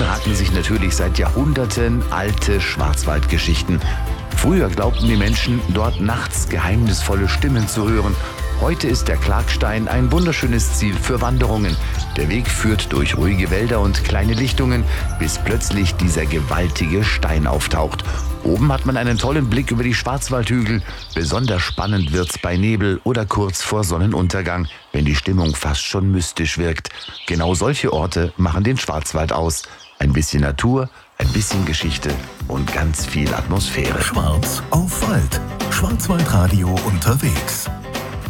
ranken sich natürlich seit Jahrhunderten alte Schwarzwaldgeschichten. Früher glaubten die Menschen, dort nachts geheimnisvolle Stimmen zu hören. Heute ist der Klagstein ein wunderschönes Ziel für Wanderungen. Der Weg führt durch ruhige Wälder und kleine Lichtungen, bis plötzlich dieser gewaltige Stein auftaucht. Oben hat man einen tollen Blick über die Schwarzwaldhügel. Besonders spannend wird's bei Nebel oder kurz vor Sonnenuntergang, wenn die Stimmung fast schon mystisch wirkt. Genau solche Orte machen den Schwarzwald aus. Ein bisschen Natur, ein bisschen Geschichte und ganz viel Atmosphäre. Schwarz auf Wald. Schwarzwaldradio unterwegs.